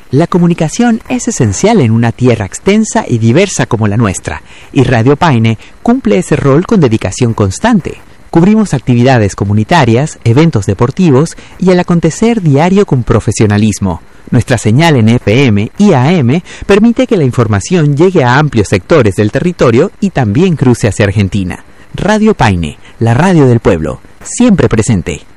La comunicación es esencial en una tierra extensa y diversa como la nuestra, y Radio Paine cumple ese rol con dedicación constante. Cubrimos actividades comunitarias, eventos deportivos y el acontecer diario con profesionalismo. Nuestra señal en FM y AM permite que la información llegue a amplios sectores del territorio y también cruce hacia Argentina. Radio Paine, la radio del pueblo, siempre presente.